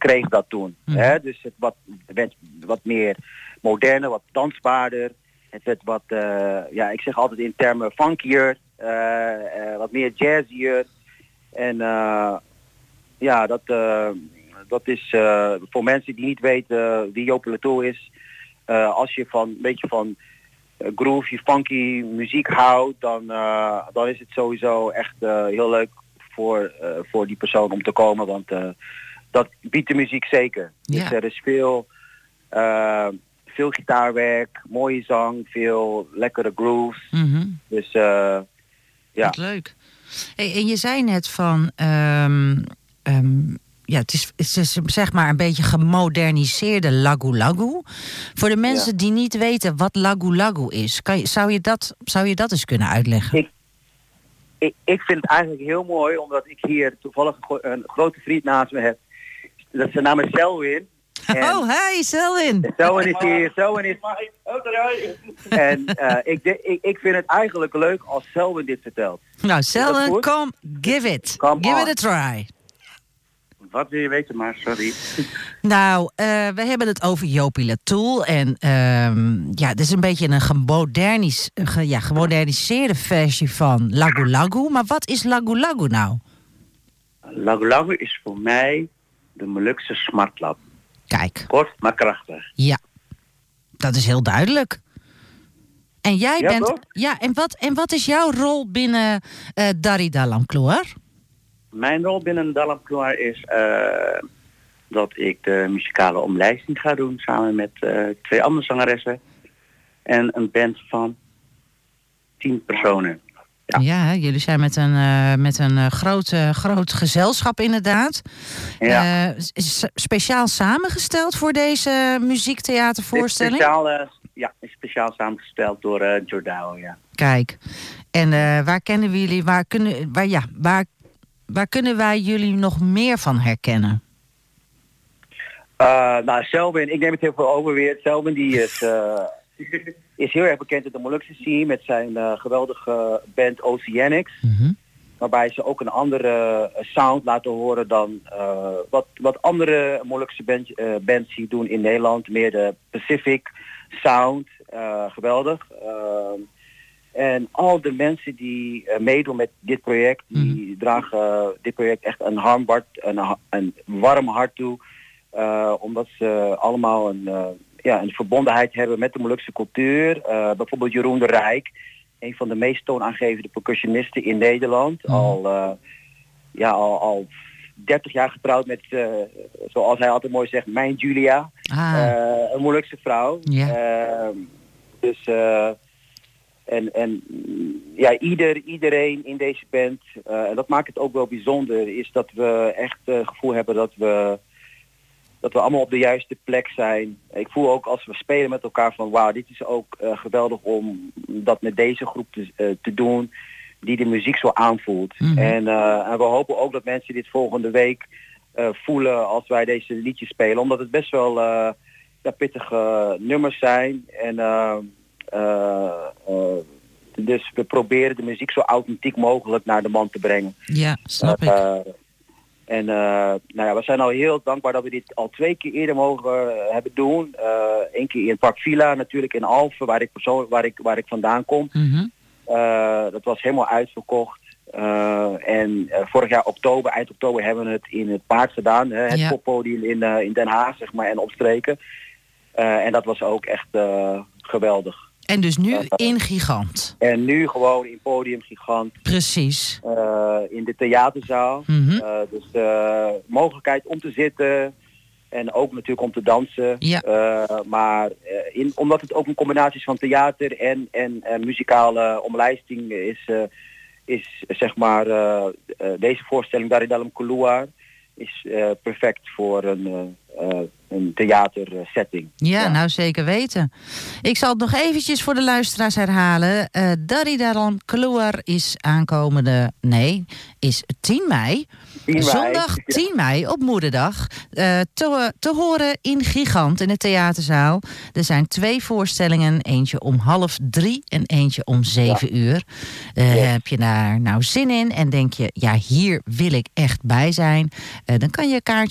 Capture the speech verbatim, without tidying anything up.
kreeg dat toen. Mm. Hè? Dus het wat, werd wat meer moderner, wat dansbaarder. Het werd wat, uh, ja, ik zeg altijd in termen funkier, uh, uh, wat meer jazzier. En uh, ja, dat, uh, dat is uh, voor mensen die niet weten wie Joopie Latour is. Uh, als je van een beetje van uh, groovy, funky muziek houdt, dan, uh, dan is het sowieso echt uh, heel leuk voor, uh, voor die persoon om te komen. Want uh, dat biedt de muziek zeker. Ja. Dus er is veel, uh, veel gitaarwerk, mooie zang, veel lekkere grooves. Mm-hmm. Dus uh, ja. Wat leuk. Hey, en je zei net van... Um, um, ja, het is, het is zeg maar een beetje gemoderniseerde Lagu Lagu. Voor de mensen ja. die niet weten wat Lagu Lagu is, kan je, zou, je dat, zou je dat eens kunnen uitleggen? Ik, ik, ik vind het eigenlijk heel mooi, omdat ik hier toevallig een grote vriend naast me heb. Dat is zijn naam is Selwyn. En oh, hi Selwyn. Selwyn is hier. Selwyn is... En uh, ik, de, ik, ik vind het eigenlijk leuk als Selwyn dit vertelt. Nou, Selwyn, kom, give it. Come give on. it a try. Wat wil je weten, maar sorry. Nou, uh, we hebben het over Joopie Latour. En um, ja, het is een beetje een gemodernis, ge, ja, gemoderniseerde versie van Lagu Lagu. Maar wat is Lagu Lagu nou? Lagu Lagu is voor mij de Molukse smartlap. Kijk. Kort, maar krachtig. Ja, dat is heel duidelijk. En jij ja, bent... Toch? Ja, en wat, en wat is jouw rol binnen uh, Dari Dalam Kloar? Mijn rol binnen Dalam Kloar is uh, dat ik de muzikale omlijsting ga doen samen met uh, twee andere zangeressen en een band van tien personen. Ja, ja jullie zijn met een, uh, met een uh, groot, uh, groot gezelschap inderdaad. Ja. Uh, is speciaal samengesteld voor deze muziektheatervoorstelling? Speciaal, uh, ja, is speciaal samengesteld door uh, Jordao, ja. Kijk, en uh, waar kennen we jullie, waar kunnen, waar, ja, waar, waar kunnen wij jullie nog meer van herkennen? Uh, nou, Selwyn, ik neem het heel veel over weer. Selwyn die is... Uh, is heel erg bekend in de Molukse scene met zijn uh, geweldige band Oceanics. Mm-hmm. Waarbij ze ook een andere uh, sound laten horen dan uh, wat, wat andere Molukse band, uh, bands hier doen in Nederland. Meer de Pacific sound. Uh, geweldig. Uh, en al de mensen die uh, meedoen met dit project, die mm-hmm. dragen uh, dit project echt een, harmbart, een, een warm hart toe. Uh, omdat ze allemaal een... Uh, Ja, een verbondenheid hebben met de Molukse cultuur. Uh, bijvoorbeeld Jeroen de Rijk, een van de meest toonaangevende percussionisten in Nederland. Mm. Al, uh, ja, al, al dertig jaar getrouwd met, uh, zoals hij altijd mooi zegt, mijn Julia. Ah. Uh, een Molukse vrouw. Yeah. Uh, dus, uh, en, en ja, ieder, iedereen in deze band, uh, en dat maakt het ook wel bijzonder, is dat we echt het uh, gevoel hebben dat we... dat we allemaal op de juiste plek zijn. Ik voel ook als we spelen met elkaar van... wauw, dit is ook uh, geweldig om dat met deze groep te, uh, te doen... die de muziek zo aanvoelt. Mm-hmm. En, uh, en we hopen ook dat mensen dit volgende week uh, voelen... als wij deze liedjes spelen. Omdat het best wel uh, ja, pittige nummers zijn. En uh, uh, uh, dus we proberen de muziek zo authentiek mogelijk naar de man te brengen. Ja, snap ik. Uh, En uh, nou ja, we zijn al heel dankbaar dat we dit al twee keer eerder mogen uh, hebben doen. Eén uh, keer in Park Villa, natuurlijk in Alphen, waar ik persoonlijk waar ik, waar ik vandaan kom. Mm-hmm. Uh, dat was helemaal uitverkocht. Uh, en uh, vorig jaar oktober, eind oktober, hebben we het in het Paard gedaan. Hè, het ja. poppodium in, uh, in Den Haag, zeg maar, en opstreken. Uh, en dat was ook echt uh, geweldig. En dus nu in Gigant. En nu gewoon in Podium Gigant. Precies. Uh, in de theaterzaal. Mm-hmm. Uh, dus uh, mogelijkheid om te zitten. En ook natuurlijk om te dansen. Ja. Uh, maar uh, in, omdat het ook een combinatie is van theater en, en, en muzikale omlijsting is, uh, is zeg maar uh, uh, deze voorstelling Dari Dalam Kloar is uh, perfect voor een, uh, uh, een theatersetting. Ja, ja, nou zeker weten. Ik zal het nog eventjes voor de luisteraars herhalen. Uh, Dari Dalam Kloar is aankomende, nee, is tien mei. tien mei. Zondag tien mei op Moederdag. Uh, te, te horen in Gigant in de theaterzaal. Er zijn twee voorstellingen. Eentje om half drie en eentje om zeven ja. uur. Uh, yes. Heb je daar nou zin in en denk je, ja, hier wil ik echt bij zijn. Uh, dan kan je kaartje